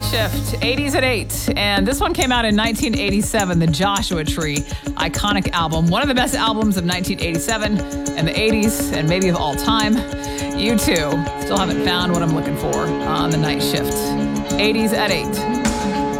Shift, 80s at 8. And this one came out in 1987, the Joshua Tree, iconic album. One of the best albums of 1987 and the 80s, and maybe of all time. U2 still haven't found what I'm looking for on the night shift. 80s at 8.